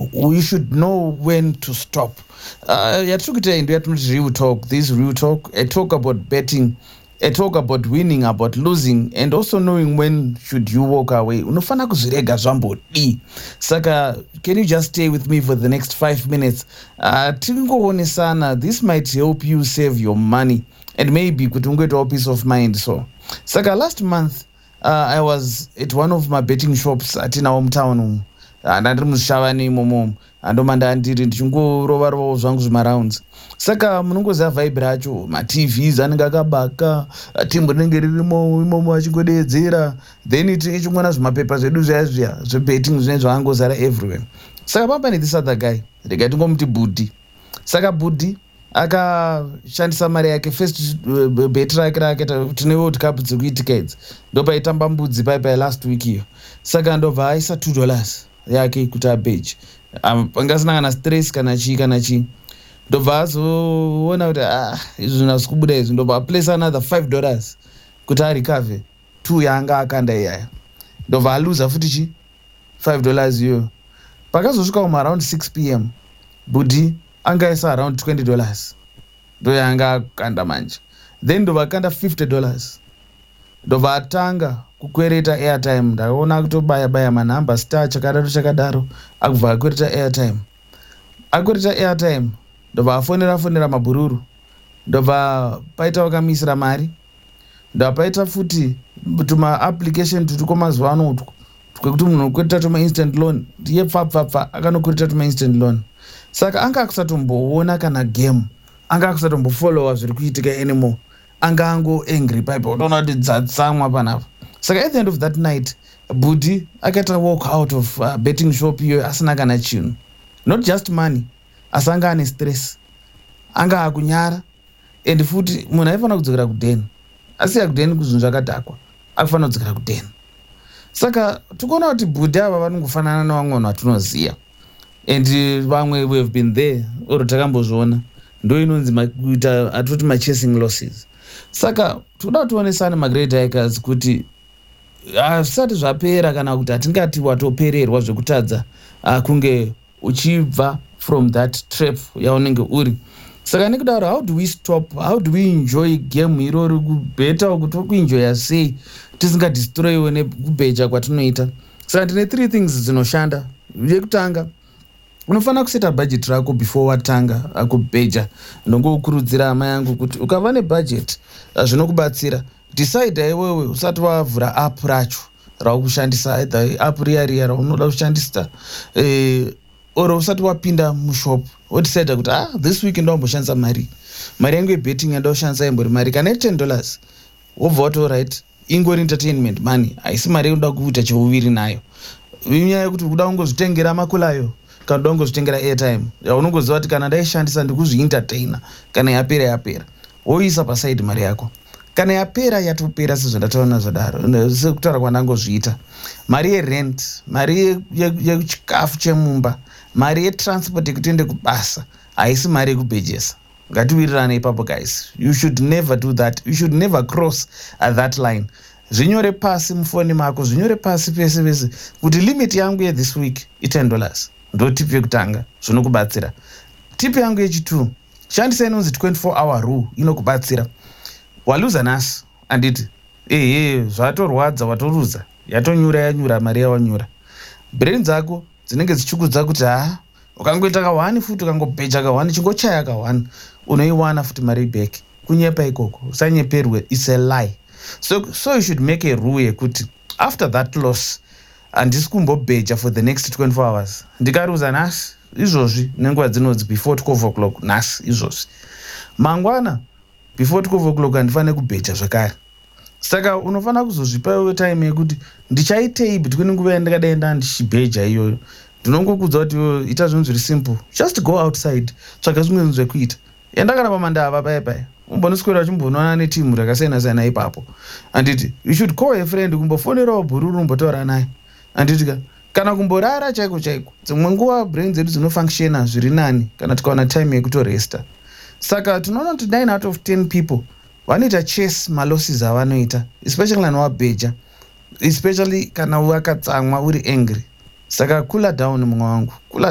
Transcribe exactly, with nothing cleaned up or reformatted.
you should know when to stop. Uh, yatrikuita ndo yatinoti real talk. This real talk. I talk about betting. I talk about winning, about losing, and also knowing when should you walk away. Unofana kuzvirega zvambodi. Saka, can you just stay with me for the next five minutes? Uh, Tingowonesana, this might help you save your money and maybe kuti ungoitawo peace of mind. So, Saka, last month, uh, I was at one of my betting shops atinawo mutown umu. Ndandiri muzvishavani imomo andomanda ndiri ndichingorova rova zvangu zvimarounds. Saka munongoziva vibe racho, maTVs anenge akabaka, timbo rinenge ririmo imomo achingodeedzera, then ichingona zvimapepa zvedu zviya zviya zvebetting zvine zvangozara everywhere. Saka pamba this other guy rega tingomuti Budhi. Saka Budhi akashandisa mari yake first bet rake rake tine World Cup dzikuitika idzi ndopaitamba mbudzi paipai last week iyo. Saka ndobva aisa two dollars yake kuti abeje pangasina kana stress kana chii kana chii. Ndobva azoona kuti ah izvi zvina zvikubuda izvi, ndobva aplace another five dollars kuti arecover two yaanga akanda iyaya. Ndobva aluza futi chi five dollars iyo. Pakazosvika um around six p m Budhi angaisa around twenty dollars ndo yaanga akanda manje. Then ndobva akanda fifty dollars. Ndobva atanga kukwereta airtime. Ndaona kutobaya baya manhamba star chakadaro chakadaro akubva akwereta airtime. Akwereta airtime ndobva afonera fonera mabhururu. Ndobva paita wakamisira mari. Ndobva paita futi tuma application tutuko mazuva ano utwo twekuti munhu unokwereta tuma instant loan. Ndiye pfapfapfa akanokwereta tuma instant loan. Saka anga akusatomboona kana game, anga akusatombofollowa zviri kuitika anymore. Anga ango angry paipa utaona kuti dzatsamwa panapa. Saka at the end of that night Budhi akaita walk out of uh, betting shop iyo asina kana chinhu. Not just money, asi anga ane stress, anga akunyara, and futi munhu aifanira kudzokera kudheni. Asiya kudheni kuzvinhu zvakadhakwa, akufanira kudzokera kudheni. Saka tikuona kuti Budhi ava vanongofanana nevamwe vanhu vatinoziya, and vamwe we have been there oro takambozviona. Ndo inonzi kuita atoti ma-chasing losses. Saka toda tionesane magreat hikers kuti hazvisati zvapera kana kuti hatingati watopererwa zvekutadza kunge uchibva from that trap yaunenge uri. Saka nekudaro, how do we stop, how do we enjoy game irori kubeta kuti kuenjoya sei tisingadestroyiwe nekubheja kwatinoita. Saka ndine three things dzinoshanda. Yekutanga, unofanira kuseta budget rako before watanga kubheja. Ndongokurudzira hama yangu kuti ukava nebudget zvinokubatsira. Decide iwewe usati wavhura app racho raukushandisa, either app riya riya raunoda kushandisa eh oro usati wapinda mushop wodecide kuti ah this week ndomboshandisa mari mari yangu yebetting yandoshandisa imbori mari kana ten dollars wobva wato right ingori entertainment money, haisi mari unoda kuita cheuviri nayo. Inyaya yekuti uda kungozvitengera makulayo kana uda kungozvitengera airtime yaunongoziva kuti kana ndaishandisa ndikuzvientertaina, kana yapera yapera woisa paside mari yako. Kana yapera yatopera sezvandataura zvadaro sekutaura kwandangozviita. Mari yerent, mari yechikafu chemumba, mari yetransport yekuti ende kubasa, haisi mari yekubhejesa. Ngatiwirirane ipapo guys. You should never do that. You should never cross at that line. Zvinyore pasi mufoni mako, zvinyore pasi pese pese kuti limit yangu ye this week i ten dollars. Ndo tip yekutanga zvinokubatsira. Tip yangu yechitu, shandisa inonzi twenty-four hour rule inokubatsira. Waluza nhasi anditi eh eh zvatorwadza watoruza, yatonyura yanyura mari yawanyura. Brain dzako dzinenge dzichikudza kuti ha ukangoita ka one futi ukangobheja ka one chingochaya ka one unoiwana futi mari back. Kunyepa ikoko usanyeperwe, it's a lie. So so you should make a rule yekuti after that loss handisi kumbobheja for the next twenty-four hours. Ndikaruza nhasi izvozvi nenguva dzinodzi before twelve o'clock nhasi izvozvi. Mangwana before twelve o'clock handifane kubheja zvakare. Saka unofanira kuzozvipa time yekuti ndichaitei between nguva yandikadaenda ndichibheja iyoyo. Ndinongokudza kuti ita zvinhu zviri simple. Just go outside, tsvaga zvimwe zvinhu zvekuita. Enda kana pamandava paya paya. Umbonoswera uchimboonana netimu rakasiyana siyana ipapo. Anditi you should call a friend, kumbofonerawo bhururu umbotaura naye. Anditi kana kumborara chaiko chaiko. Dzimwe nguva brain dzedu dzinofunctiona zviri nani kana tikaona time yekutoresta. Saka tunaona kuti nine out of ten people vanoita chase malosses avanoita, especially kana wabheja, especially kana wakatsamwa uri angry. Saka cooler down mumwe wangu. Cooler